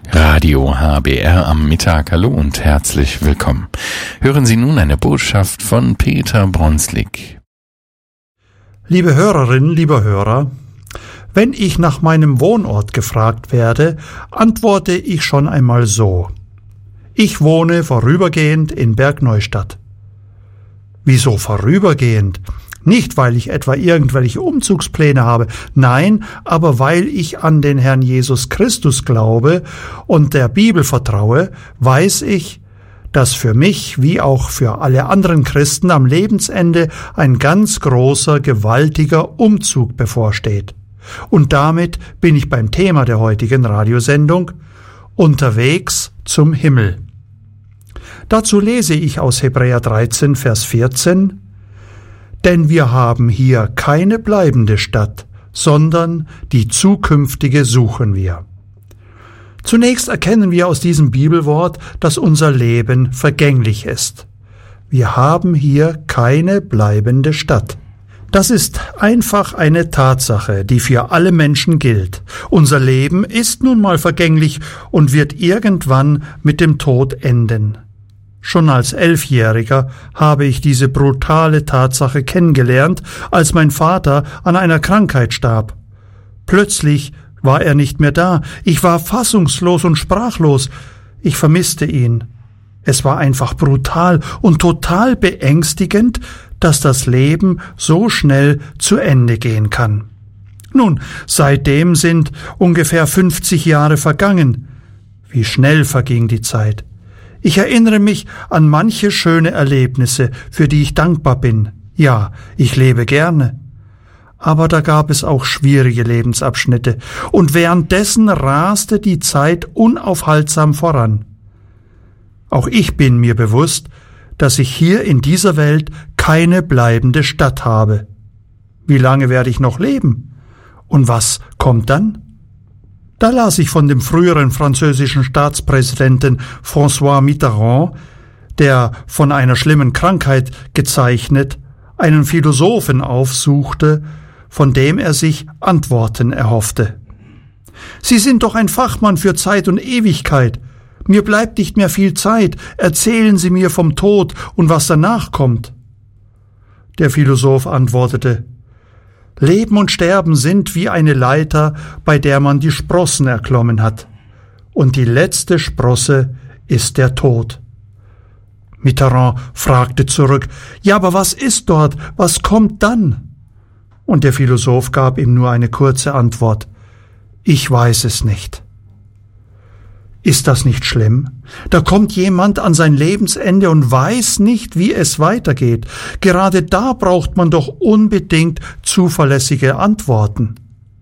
Radio HBR am Mittag. Hallo und herzlich willkommen. Hören Sie nun eine Botschaft von Peter Bronslik. Liebe Hörerinnen, lieber Hörer, wenn ich nach meinem Wohnort gefragt werde, antworte ich schon einmal so: Ich wohne vorübergehend in Bergneustadt. Wieso vorübergehend? Nicht, weil ich etwa irgendwelche Umzugspläne habe, nein, aber weil ich an den Herrn Jesus Christus glaube und der Bibel vertraue, weiß ich, dass für mich wie auch für alle anderen Christen am Lebensende ein ganz großer, gewaltiger Umzug bevorsteht. Und damit bin ich beim Thema der heutigen Radiosendung: Unterwegs zum Himmel. Dazu lese ich aus Hebräer 13, Vers 14: Denn wir haben hier keine bleibende Stadt, sondern die zukünftige suchen wir. Zunächst erkennen wir aus diesem Bibelwort, dass unser Leben vergänglich ist. Wir haben hier keine bleibende Stadt. Das ist einfach eine Tatsache, die für alle Menschen gilt. Unser Leben ist nun mal vergänglich und wird irgendwann mit dem Tod enden. Schon als 11-Jähriger habe ich diese brutale Tatsache kennengelernt, als mein Vater an einer Krankheit starb. Plötzlich war er nicht mehr da. Ich war fassungslos und sprachlos. Ich vermisste ihn. Es war einfach brutal und total beängstigend, dass das Leben so schnell zu Ende gehen kann. Nun, seitdem sind ungefähr 50 Jahre vergangen. Wie schnell verging die Zeit. Ich erinnere mich an manche schöne Erlebnisse, für die ich dankbar bin. Ja, ich lebe gerne. Aber da gab es auch schwierige Lebensabschnitte, und währenddessen raste die Zeit unaufhaltsam voran. Auch ich bin mir bewusst, dass ich hier in dieser Welt keine bleibende Stadt habe. Wie lange werde ich noch leben? Und was kommt dann? Da las ich von dem früheren französischen Staatspräsidenten François Mitterrand, der von einer schlimmen Krankheit gezeichnet einen Philosophen aufsuchte, von dem er sich Antworten erhoffte. Sie sind doch ein Fachmann für Zeit und Ewigkeit. Mir bleibt nicht mehr viel Zeit. Erzählen Sie mir vom Tod und was danach kommt. Der Philosoph antwortete: Leben und Sterben sind wie eine Leiter, bei der man die Sprossen erklommen hat. Und die letzte Sprosse ist der Tod. Mitterrand fragte zurück: Ja, aber was ist dort? Was kommt dann? Und der Philosoph gab ihm nur eine kurze Antwort: Ich weiß es nicht. Ist das nicht schlimm? Da kommt jemand an sein Lebensende und weiß nicht, wie es weitergeht. Gerade da braucht man doch unbedingt zuverlässige Antworten.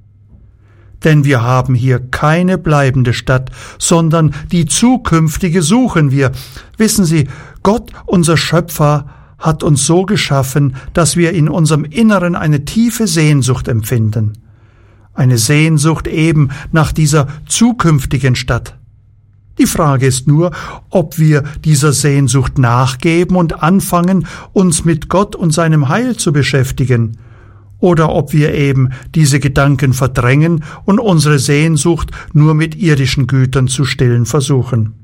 Denn wir haben hier keine bleibende Stadt, sondern die zukünftige suchen wir. Wissen Sie, Gott, unser Schöpfer, hat uns so geschaffen, dass wir in unserem Inneren eine tiefe Sehnsucht empfinden. Eine Sehnsucht eben nach dieser zukünftigen Stadt. Die Frage ist nur, ob wir dieser Sehnsucht nachgeben und anfangen, uns mit Gott und seinem Heil zu beschäftigen, oder ob wir eben diese Gedanken verdrängen und unsere Sehnsucht nur mit irdischen Gütern zu stillen versuchen.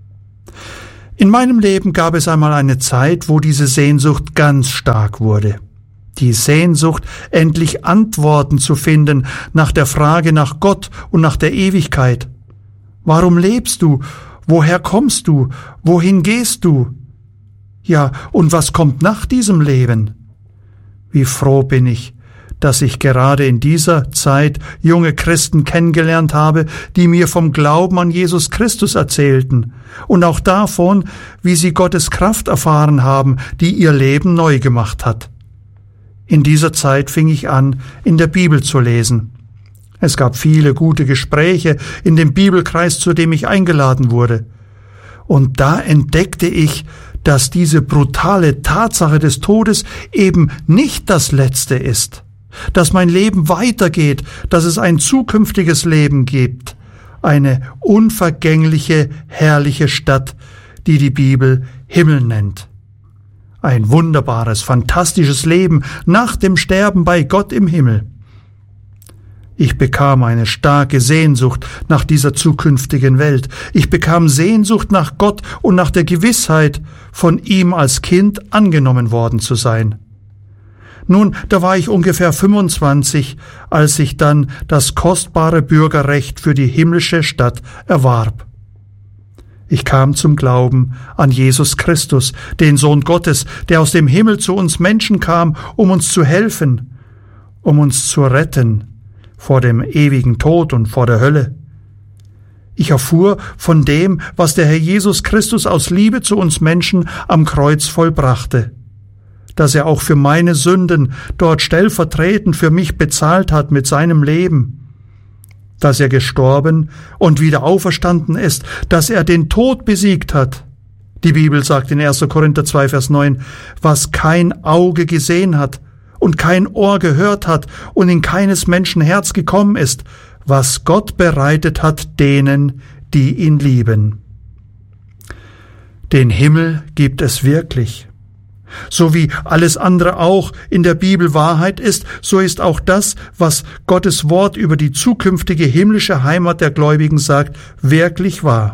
In meinem Leben gab es einmal eine Zeit, wo diese Sehnsucht ganz stark wurde. Die Sehnsucht, endlich Antworten zu finden nach der Frage nach Gott und nach der Ewigkeit. Warum lebst du? Woher kommst du? Wohin gehst du? Ja, und was kommt nach diesem Leben? Wie froh bin ich, dass ich gerade in dieser Zeit junge Christen kennengelernt habe, die mir vom Glauben an Jesus Christus erzählten und auch davon, wie sie Gottes Kraft erfahren haben, die ihr Leben neu gemacht hat. In dieser Zeit fing ich an, in der Bibel zu lesen. Es gab viele gute Gespräche in dem Bibelkreis, zu dem ich eingeladen wurde. Und da entdeckte ich, dass diese brutale Tatsache des Todes eben nicht das Letzte ist, dass mein Leben weitergeht, dass es ein zukünftiges Leben gibt, eine unvergängliche, herrliche Stadt, die die Bibel Himmel nennt. Ein wunderbares, fantastisches Leben nach dem Sterben bei Gott im Himmel. Ich bekam eine starke Sehnsucht nach dieser zukünftigen Welt. Ich bekam Sehnsucht nach Gott und nach der Gewissheit, von ihm als Kind angenommen worden zu sein. Nun, da war ich ungefähr 25, als ich dann das kostbare Bürgerrecht für die himmlische Stadt erwarb. Ich kam zum Glauben an Jesus Christus, den Sohn Gottes, der aus dem Himmel zu uns Menschen kam, um uns zu helfen, um uns zu retten vor dem ewigen Tod und vor der Hölle. Ich erfuhr von dem, was der Herr Jesus Christus aus Liebe zu uns Menschen am Kreuz vollbrachte, dass er auch für meine Sünden dort stellvertretend für mich bezahlt hat mit seinem Leben, dass er gestorben und wieder auferstanden ist, dass er den Tod besiegt hat. Die Bibel sagt in 1. Korinther 2, Vers 9, was kein Auge gesehen hat und kein Ohr gehört hat und in keines Menschen Herz gekommen ist, was Gott bereitet hat denen, die ihn lieben. Den Himmel gibt es wirklich. So wie alles andere auch in der Bibel Wahrheit ist, so ist auch das, was Gottes Wort über die zukünftige himmlische Heimat der Gläubigen sagt, wirklich wahr.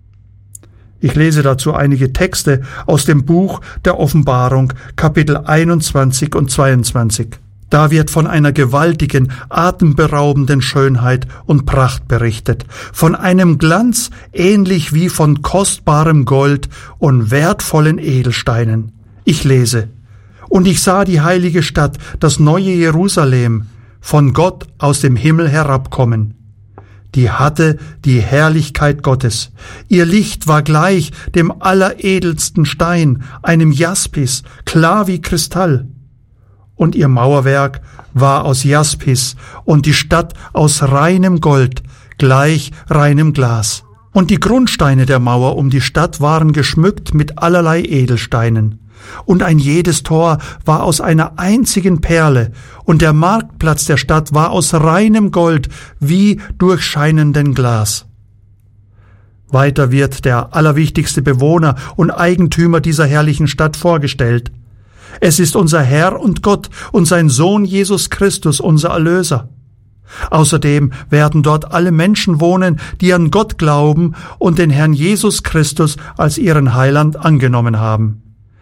Ich lese dazu einige Texte aus dem Buch der Offenbarung, Kapitel 21 und 22. Da wird von einer gewaltigen, atemberaubenden Schönheit und Pracht berichtet, von einem Glanz ähnlich wie von kostbarem Gold und wertvollen Edelsteinen. Ich lese: Und ich sah die heilige Stadt, das neue Jerusalem, von Gott aus dem Himmel herabkommen. Die hatte die Herrlichkeit Gottes. Ihr Licht war gleich dem alleredelsten Stein, einem Jaspis, klar wie Kristall. Und ihr Mauerwerk war aus Jaspis und die Stadt aus reinem Gold, gleich reinem Glas. Und die Grundsteine der Mauer um die Stadt waren geschmückt mit allerlei Edelsteinen. Und ein jedes Tor war aus einer einzigen Perle, und der Marktplatz der Stadt war aus reinem Gold, wie durchscheinenden Glas. Weiter wird der allerwichtigste Bewohner und Eigentümer dieser herrlichen Stadt vorgestellt. Es ist unser Herr und Gott und sein Sohn Jesus Christus, unser Erlöser. Außerdem werden dort alle Menschen wohnen, die an Gott glauben und den Herrn Jesus Christus als ihren Heiland angenommen haben.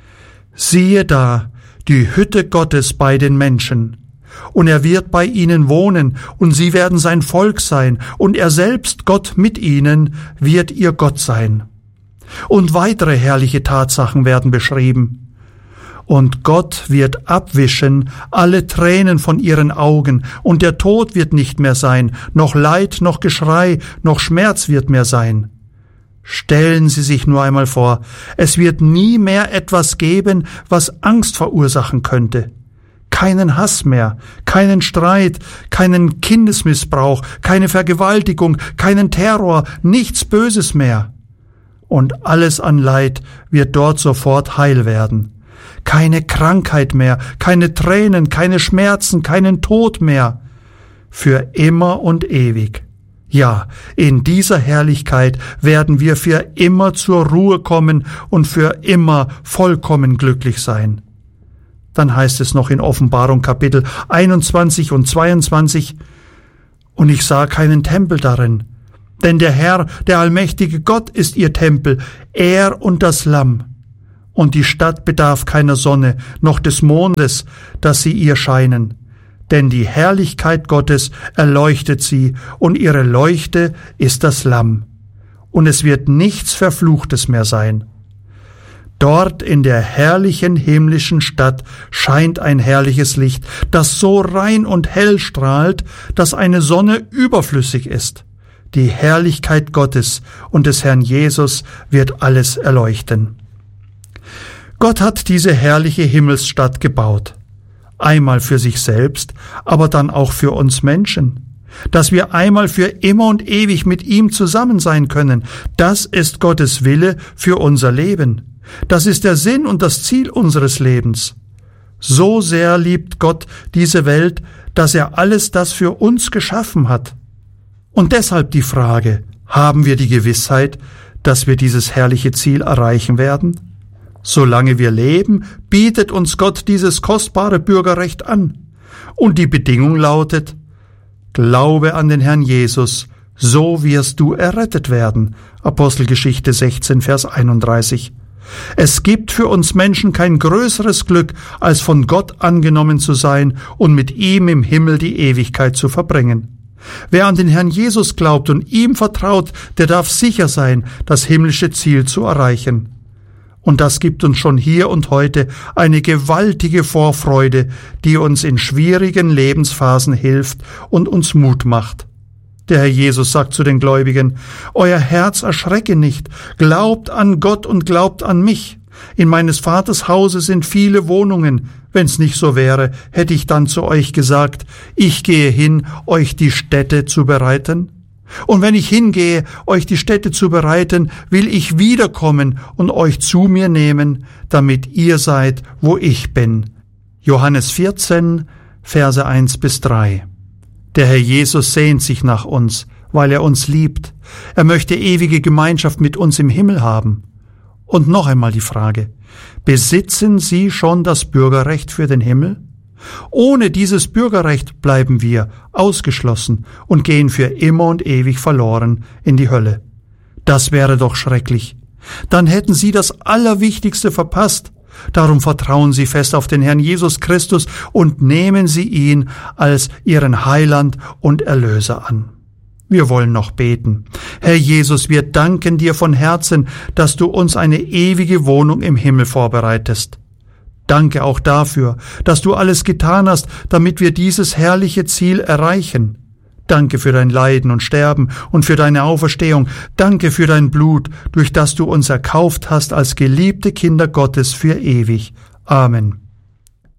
Siehe da, die Hütte Gottes bei den Menschen, und er wird bei ihnen wohnen, und sie werden sein Volk sein, und er selbst, Gott mit ihnen, wird ihr Gott sein. Und weitere herrliche Tatsachen werden beschrieben. Und Gott wird abwischen alle Tränen von ihren Augen, und der Tod wird nicht mehr sein, noch Leid, noch Geschrei, noch Schmerz wird mehr sein. Stellen Sie sich nur einmal vor, es wird nie mehr etwas geben, was Angst verursachen könnte. Keinen Hass mehr, keinen Streit, keinen Kindesmissbrauch, keine Vergewaltigung, keinen Terror, nichts Böses mehr. Und alles an Leid wird dort sofort heil werden. Keine Krankheit mehr, keine Tränen, keine Schmerzen, keinen Tod mehr. Für immer und ewig. Ja, in dieser Herrlichkeit werden wir für immer zur Ruhe kommen und für immer vollkommen glücklich sein. Dann heißt es noch in Offenbarung Kapitel 21 und 22, und ich sah keinen Tempel darin, denn der Herr, der allmächtige Gott, ist ihr Tempel, er und das Lamm. Und die Stadt bedarf keiner Sonne, noch des Mondes, dass sie ihr scheinen. Denn die Herrlichkeit Gottes erleuchtet sie, und ihre Leuchte ist das Lamm. Und es wird nichts Verfluchtes mehr sein. Dort in der herrlichen himmlischen Stadt scheint ein herrliches Licht, das so rein und hell strahlt, dass eine Sonne überflüssig ist. Die Herrlichkeit Gottes und des Herrn Jesus wird alles erleuchten. Gott hat diese herrliche Himmelsstadt gebaut. Einmal für sich selbst, aber dann auch für uns Menschen, dass wir einmal für immer und ewig mit ihm zusammen sein können. Das ist Gottes Wille für unser Leben. Das ist der Sinn und das Ziel unseres Lebens. So sehr liebt Gott diese Welt, dass er alles das für uns geschaffen hat. Und deshalb die Frage, haben wir die Gewissheit, dass wir dieses herrliche Ziel erreichen werden? Solange wir leben, bietet uns Gott dieses kostbare Bürgerrecht an. Und die Bedingung lautet, Glaube an den Herrn Jesus, so wirst du errettet werden. Apostelgeschichte 16, Vers 31. Es gibt für uns Menschen kein größeres Glück, als von Gott angenommen zu sein und mit ihm im Himmel die Ewigkeit zu verbringen. Wer an den Herrn Jesus glaubt und ihm vertraut, der darf sicher sein, das himmlische Ziel zu erreichen. Und das gibt uns schon hier und heute eine gewaltige Vorfreude, die uns in schwierigen Lebensphasen hilft und uns Mut macht. Der Herr Jesus sagt zu den Gläubigen: Euer Herz erschrecke nicht, glaubt an Gott und glaubt an mich. In meines Vaters Hause sind viele Wohnungen. Wenn's nicht so wäre, hätte ich dann zu euch gesagt, ich gehe hin, euch die Stätte zu bereiten. Und wenn ich hingehe, euch die Stätte zu bereiten, will ich wiederkommen und euch zu mir nehmen, damit ihr seid, wo ich bin. Johannes 14, Verse 1-3. Der Herr Jesus sehnt sich nach uns, weil er uns liebt. Er möchte ewige Gemeinschaft mit uns im Himmel haben. Und noch einmal die Frage: Besitzen Sie schon das Bürgerrecht für den Himmel? Ohne dieses Bürgerrecht bleiben wir ausgeschlossen und gehen für immer und ewig verloren in die Hölle. Das wäre doch schrecklich. Dann hätten Sie das Allerwichtigste verpasst. Darum vertrauen Sie fest auf den Herrn Jesus Christus und nehmen Sie ihn als Ihren Heiland und Erlöser an. Wir wollen noch beten. Herr Jesus, wir danken dir von Herzen, dass du uns eine ewige Wohnung im Himmel vorbereitest. Danke auch dafür, dass du alles getan hast, damit wir dieses herrliche Ziel erreichen. Danke für dein Leiden und Sterben und für deine Auferstehung. Danke für dein Blut, durch das du uns erkauft hast als geliebte Kinder Gottes für ewig. Amen.